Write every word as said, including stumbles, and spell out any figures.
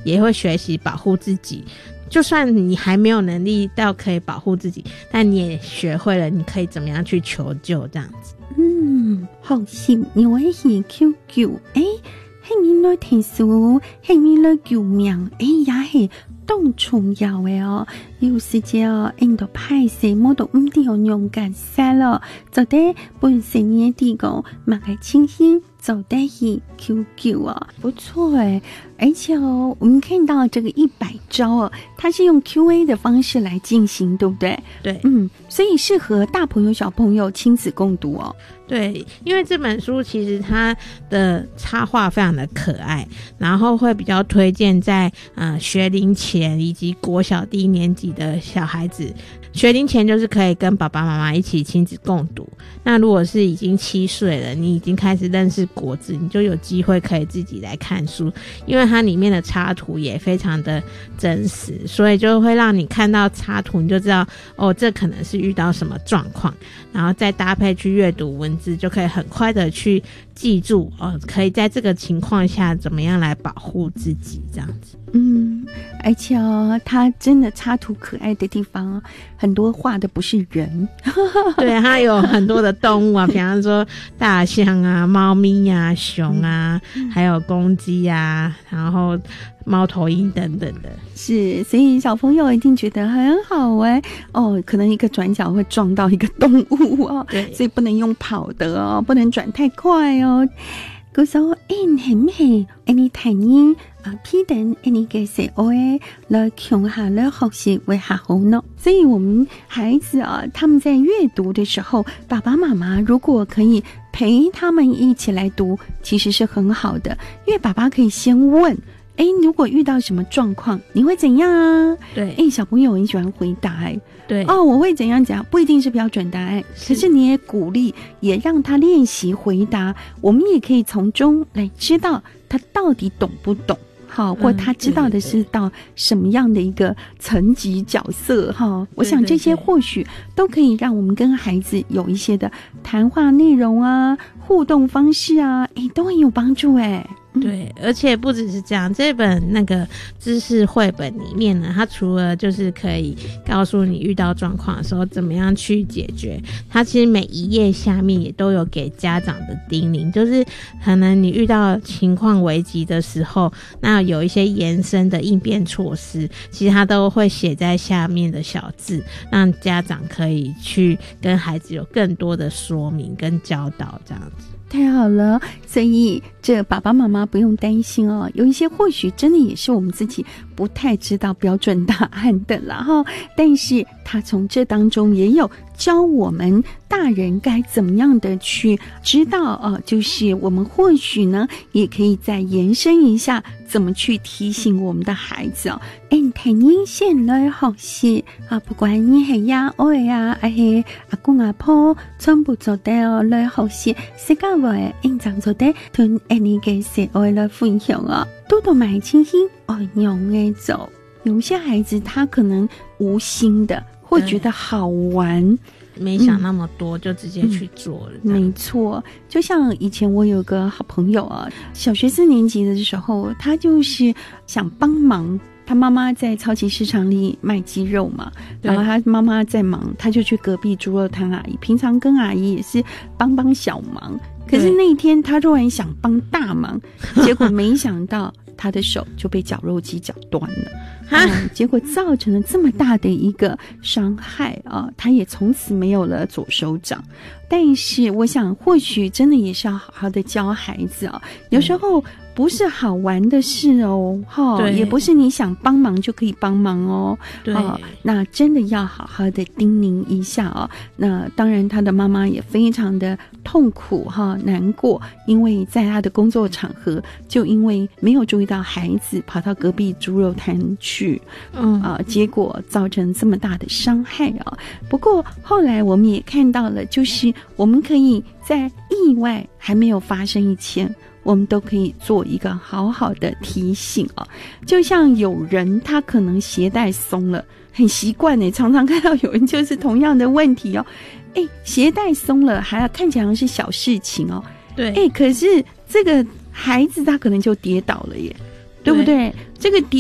也会学习保护自己。就算你还没有能力到可以保护自己，但你也学会了你可以怎么样去求救这样子。 嗯，好心你会去求救，诶，迄年来听书，迄年来救命，诶，也是当重要的哦。有时间哦，因到歹势，我都唔知用勇敢晒咯，就得本身的地方，马个清醒，就得去求救啊，不错诶。而且哦，我们看到这个一百招哦，它是用 Q A 的方式来进行，对不对？ 对， 嗯，所以适合大朋友、小朋友亲子共读哦。 对，因为这本书其实它的插画非常的可爱，然后会比较推荐在呃学龄前以及国小低年级的小孩子。学龄前就是可以跟爸爸妈妈一起亲子共读，那如果是已经七岁了，你已经开始认识国字，你就有机会可以自己来看书，因为它里面的插图也非常的真实，所以就会让你看到插图你就知道哦，这可能是遇到什么状况，然后再搭配去阅读文字，就可以很快的去记住哦，可以在这个情况下怎么样来保护自己这样子。 嗯，而且哦，它真的插图可爱的地方，很多画的不是人， 对，它有很多的动物啊，比方说大象啊、猫咪啊、熊啊，嗯、还有公鸡啊，然后猫头鹰等等的。 是，所以小朋友一定觉得很好玩哦。可能一个转角会撞到一个动物哦， 对， 所以不能用跑的哦，不能转太快哦。嗰首誒係咩？你睇呢啊，批定你嘅寫我誒來強下來學習為下好呢。所以我們孩子啊，他們在閱讀的時候，爸爸媽媽如果可以陪他們一起來讀，其實是很好的，因為爸爸可以先問。哎，如果遇到什麼狀況，你會怎樣啊？ 對， 哎，小朋友很喜歡回答，哎， 對， 哦，我會怎樣怎樣，不一定是標準答案，可是你也鼓勵，也讓他練習回答，我們也可以從中來知道他到底懂不懂，好，或他知道的是到什麼樣的一個層級角色，哈、嗯，我想這些或許都可以讓我們跟孩子有一些的談話內容啊，互動方式啊，哎，都很有幫助，哎。 对，而且不只是这样，这本那个知識繪本里面呢，它除了就是可以告訴你遇到狀況的時候怎麼樣去解決，它其實每一頁下面也都有給家長的叮嚀，就是可能你遇到情況危急的時候，那有一些延伸的應變措施，其實它都會寫在下面的小字，讓家長可以去跟孩子有更多的說明跟教導這樣子。 太好了，所以这爸爸妈妈不用担心哦，有一些或许真的也是我们自己不太知道标准答案的啦哈，但是他从这当中也有教我们大人该怎么样的去知道哦，就是我们或许呢也可以再延伸一下怎么去提醒我们的孩子哦。哎，睇你先來學習啊，不管你係呀我呀，還係阿公阿婆，全部做得哦來學習，世界話應當做得同你嘅社會來分享啊，多多買清新哦，用嘅走。有一些孩子他可能無心的會覺得好玩， 沒想那麼多、嗯、就直接去做了、嗯、 沒錯，就像以前我有個好朋友啊，小學四年級的時候他就是想幫忙，他媽媽在超級市場裡賣雞肉嘛，然後他媽媽在忙，他就去隔壁豬肉攤阿姨，平常跟阿姨也是幫幫小忙，可是那一天他突然想幫大忙，結果沒想到他的手就被绞肉機绞斷了嗯，結果造成了這麼大的一個傷害啊！他也從此沒有了左手掌。但是我想或許真的也是要好好的教孩子啊，有時候不是好玩的事哦，齁，也不是你想幫忙就可以幫忙哦，對、啊，那真的要好好的叮嚀一下哦。那當然他的媽媽也非常的痛苦哈，難過，因為在他的工作場合就因為沒有注意到孩子跑到隔壁豬肉攤去，嗯啊，結果造成這麼大的傷害啊。不過後來我們也看到了，就是我們可以在意外還沒有發生以前，我們都可以做一個好好的提醒啊。就像有人他可能鞋帶鬆了，很習慣誒，常常看到有人就是同樣的問題哦。誒，鞋帶鬆了還要看起來好像是小事情哦，對，誒，可是這個孩子他可能就跌倒了耶，對不對？這個跌